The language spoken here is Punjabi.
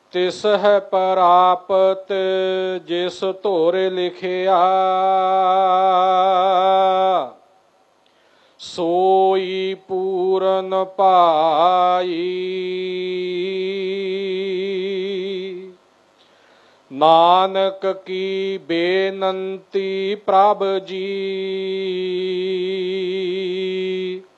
ਤਿਸ ਹੈ ਪ੍ਰਾਪਤ ਜਿਸ ਧੋਰੇ ਲਿਖਿਆ। ਸੋਈ ਪੂਰਨ ਪਾਈ। ਨਾਨਕ ਕੀ ਬੇਨੰਤੀ ਪ੍ਰਭ ਜੀ।